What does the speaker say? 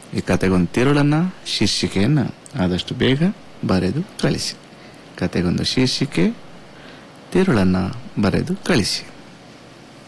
ಈ ಕತೆಗೊಂದು ತಿರುಳನ್ನ, ಶೀರ್ಷಿಕೆಯನ್ನ ಆದಷ್ಟು ಬೇಗ ಬರೆದು ಕಳಿಸಿ. ಕತೆಗೊಂದು ಶೀರ್ಷಿಕೆ, ತಿರುಳನ್ನ ಬರೆದು ಕಳಿಸಿ.